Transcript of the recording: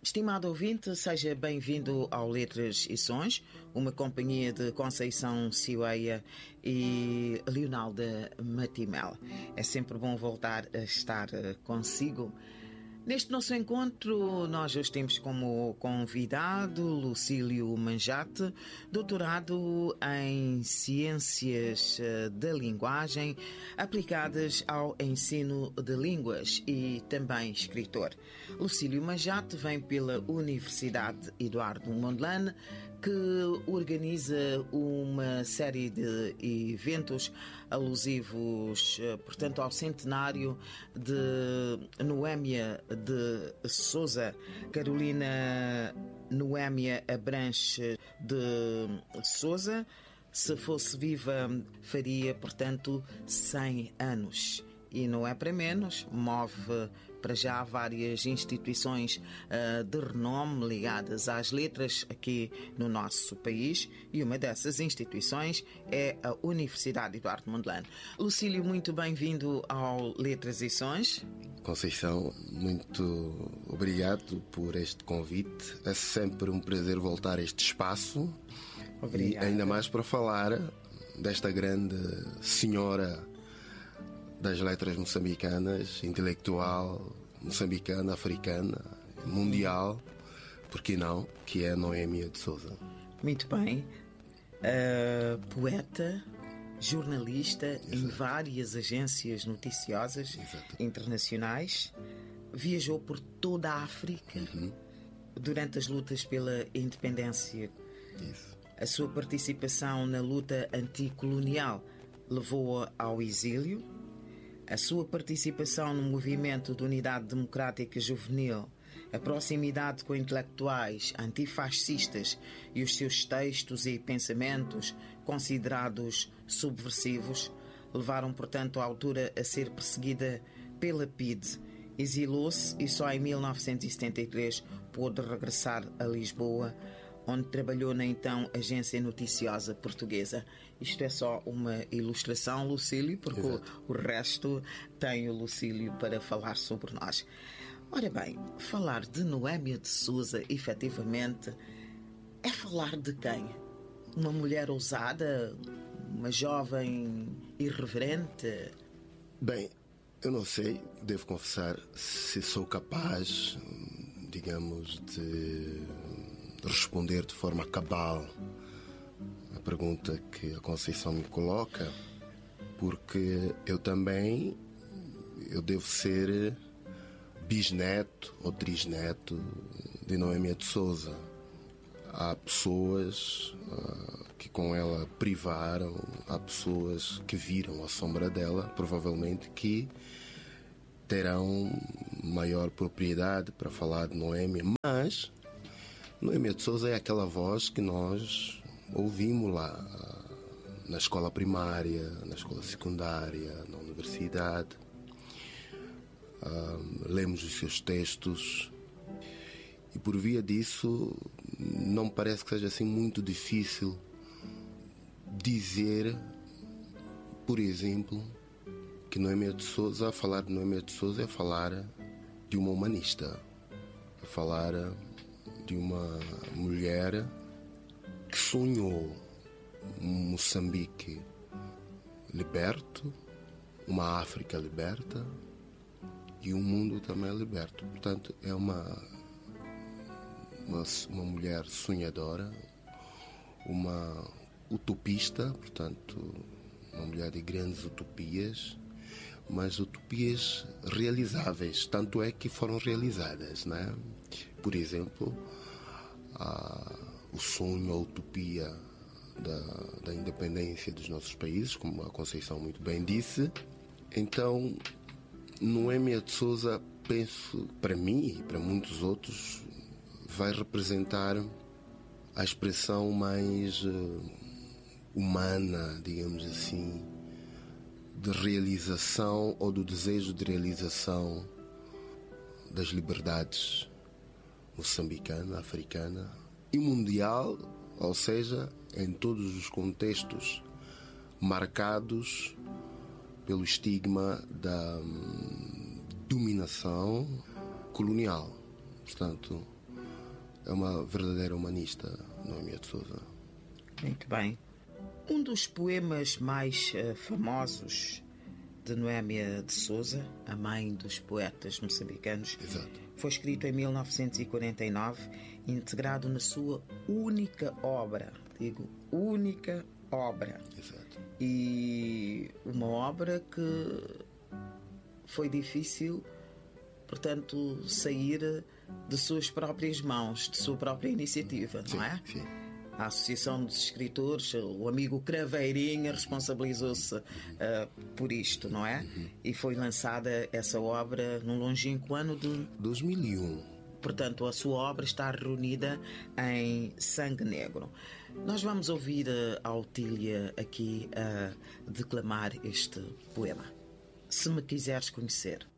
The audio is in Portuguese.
Estimado ouvinte, seja bem-vindo ao Letras e Sons, uma companhia de Conceição Cioeia e Leonalda Matimel. É sempre bom voltar a estar consigo. Neste nosso encontro, nós hoje temos como convidado Lucílio Manjate, doutorado em Ciências da Linguagem aplicadas ao ensino de línguas e também escritor. Lucílio Manjate vem pela Universidade Eduardo Mondlane, que organiza uma série de eventos alusivos, portanto, ao centenário de Noémia de Sousa. Carolina Noémia Abranches de Sousa, se fosse viva, faria, portanto, 100 anos. E não é para menos, move para já várias instituições de renome ligadas às letras aqui no nosso país, e uma dessas instituições é a Universidade Eduardo Mondlane. Lucílio, muito bem-vindo ao Letras e Sons. Conceição, muito obrigado por este convite. É sempre um prazer voltar a este espaço. Obrigada. E ainda mais para falar desta grande senhora das letras moçambicanas, intelectual moçambicana, africana, mundial, por que não, que é Noémia de Sousa. Muito bem. Poeta, jornalista. Exato. Em várias agências noticiosas. Exato. Internacionais. Viajou por toda a África durante as lutas pela independência. Isso. A sua participação na luta anticolonial levou-a ao exílio. A sua participação no movimento de unidade democrática juvenil, a proximidade com intelectuais antifascistas e os seus textos e pensamentos considerados subversivos levaram, portanto, a autora a ser perseguida pela PIDE. Exilou-se e só em 1973 pôde regressar a Lisboa, onde trabalhou na então Agência Noticiosa Portuguesa. Isto é só uma ilustração, Lucílio, porque o resto tem o Lucílio para falar sobre nós. Ora bem, falar de Noémia de Sousa, efetivamente, é falar de quem? Uma mulher ousada? Uma jovem irreverente? Bem, eu não sei, devo confessar, se sou capaz, digamos, de responder de forma cabal a pergunta que a Conceição me coloca, porque eu devo ser bisneto ou trisneto de Noémia de Sousa. Há pessoas que com ela privaram, há pessoas que viram a sombra dela, provavelmente que terão maior propriedade para falar de Noémia, mas Noémia de Sousa é aquela voz que nós ouvimos lá na escola primária, na escola secundária, na universidade. Lemos os seus textos e, por via disso, não me parece que seja assim muito difícil dizer, por exemplo, que Noémia de Sousa, falar de Noémia de Sousa é falar de uma humanista, é falar de uma mulher que sonhou um Moçambique liberto, uma África liberta e um mundo também liberto. Portanto, é uma mulher sonhadora, uma utopista, portanto, uma mulher de grandes utopias, mas utopias realizáveis, tanto é que foram realizadas, não é? Por exemplo, o sonho, a utopia da independência dos nossos países, como a Conceição muito bem disse. Então, Noémia de Sousa, penso, para mim e para muitos outros, vai representar a expressão mais humana, digamos assim, de realização ou do desejo de realização das liberdades moçambicana, africana e mundial, ou seja, em todos os contextos marcados pelo estigma da dominação colonial. Portanto, é uma verdadeira humanista, Noémia de Souza. Muito bem. Um dos poemas mais famosos de Noémia de Souza, a mãe dos poetas moçambicanos, Exato. foi escrito em 1949, integrado na sua única obra, digo, única obra. Exato. E uma obra que foi difícil, portanto, sair de suas próprias mãos, de sua própria iniciativa, Sim, não é? sim. A Associação dos Escritores, o amigo Craveirinha, responsabilizou-se por isto, não é? E foi lançada essa obra num longínquo ano de... 2001. Portanto, a sua obra está reunida em Sangue Negro. Nós vamos ouvir a Otília aqui a declamar este poema. Se me quiseres conhecer.